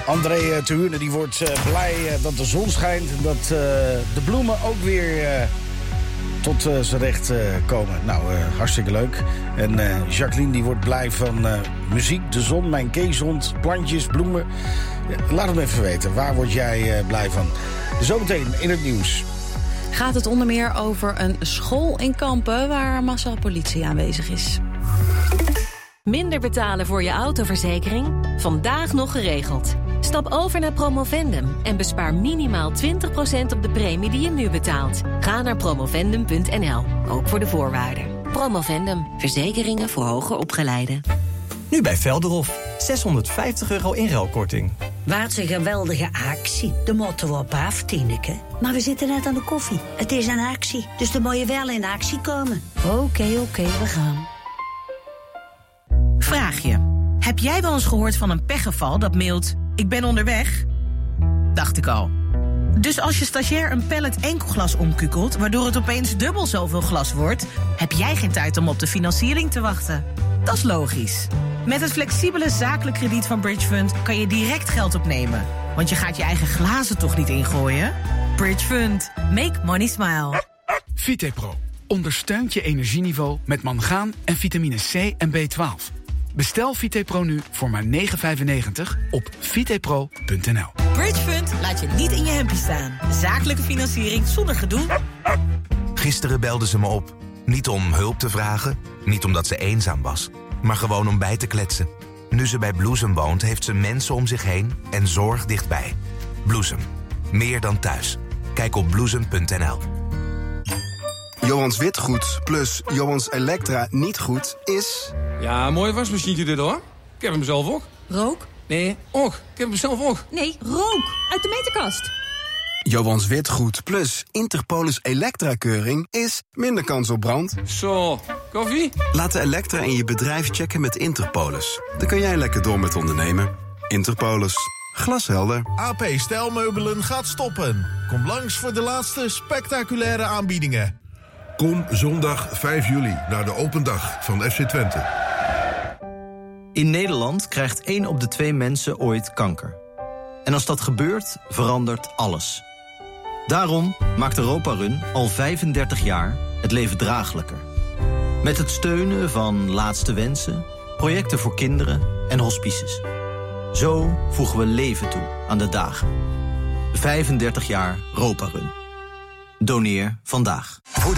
André Terhune die wordt blij dat de zon schijnt en dat de bloemen ook weer tot zijn recht komen. Nou, hartstikke leuk. En Jacqueline die wordt blij van muziek, de zon, mijn keeshond, plantjes, bloemen. Laat het me even weten. Waar word jij blij van? Zometeen in het nieuws. Gaat het onder meer over een school in Kampen waar massaal politie aanwezig is. Minder betalen voor je autoverzekering? Vandaag nog geregeld. Stap over naar Promovendum en bespaar minimaal 20% op de premie die je nu betaalt. Ga naar promovendum.nl, ook voor de voorwaarden. Promovendum, verzekeringen voor hoger opgeleiden. Nu bij Velderhof, €650 inruilkorting. Wat een geweldige actie. De moeten we op af, Tineke. Maar we zitten net aan de koffie. Het is een actie, dus dan moet je wel in actie komen. Oké, we gaan. Vraag je. Heb jij wel eens gehoord van een pechgeval dat mailt... ik ben onderweg? Dacht ik al. Dus als je stagiair een pallet enkelglas omkukelt... waardoor het opeens dubbel zoveel glas wordt... heb jij geen tijd om op de financiering te wachten. Dat is logisch. Met het flexibele zakelijk krediet van Bridge Fund... kan je direct geld opnemen. Want je gaat je eigen glazen toch niet ingooien? Bridge Fund. Make money smile. Vitepro ondersteunt je energieniveau met mangaan en vitamine C en B12. Bestel Vitepro nu voor maar €9,95 op vitepro.nl. Bridge Fund laat je niet in je hempje staan. Zakelijke financiering zonder gedoe. Gisteren belde ze me op. Niet om hulp te vragen, niet omdat ze eenzaam was... maar gewoon om bij te kletsen. Nu ze bij Bloesem woont, heeft ze mensen om zich heen en zorg dichtbij. Bloesem. Meer dan thuis. Kijk op bloesem.nl. Johans Witgoed plus Johans Elektra niet goed is... Ja, mooie wasmachine dit hoor. Ik heb hem zelf ook. Rook? Nee, ook. Ik heb hem zelf ook. Nee, rook. Uit de meterkast. Johans Witgoed plus Interpolis Elektra-keuring is minder kans op brand. Zo, koffie? Laat de Elektra in je bedrijf checken met Interpolis. Dan kun jij lekker door met ondernemen. Interpolis. Glashelder. AP Stijlmeubelen gaat stoppen. Kom langs voor de laatste spectaculaire aanbiedingen. Kom zondag 5 juli naar de open dag van FC Twente. In Nederland krijgt 1 op de 2 mensen ooit kanker. En als dat gebeurt, verandert alles. Daarom maakt Europa Run al 35 jaar het leven draaglijker. Met het steunen van Laatste Wensen, projecten voor kinderen en hospices. Zo voegen we leven toe aan de dagen. 35 jaar Europa Run. Doneer vandaag.